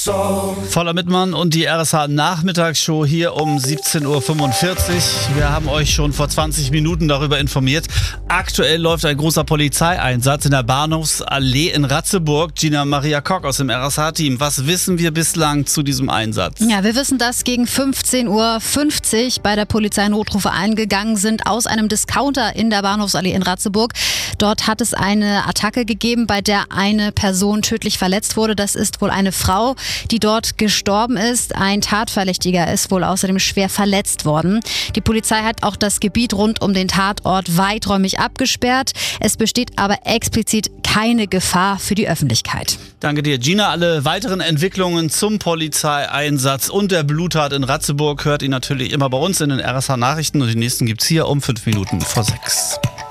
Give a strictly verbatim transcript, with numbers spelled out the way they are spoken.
Voller Mittmann und die R S H-Nachmittagsshow hier um siebzehn Uhr fünfundvierzig. Wir haben euch schon vor zwanzig Minuten darüber informiert. Aktuell läuft ein großer Polizeieinsatz in der Bahnhofsallee in Ratzeburg. Gina Maria Kock aus dem R S H-Team. Was wissen wir bislang zu diesem Einsatz? Ja, wir wissen, dass gegen fünfzehn Uhr fünfzig bei der Polizei Notrufe eingegangen sind aus einem Discounter in der Bahnhofsallee in Ratzeburg. Dort hat es eine Attacke gegeben, bei der eine Person tödlich verletzt wurde. Das ist wohl eine Frau, die dort gestorben ist. Ein Tatverdächtiger ist wohl außerdem schwer verletzt worden. Die Polizei hat auch das Gebiet rund um den Tatort weiträumig abgesperrt. Es besteht aber explizit keine Gefahr für die Öffentlichkeit. Danke dir, Gina. Alle weiteren Entwicklungen zum Polizeieinsatz und der Bluttat in Ratzeburg hört ihr natürlich immer bei uns in den R S H-Nachrichten. Und die nächsten gibt's hier um fünf Minuten vor sechs.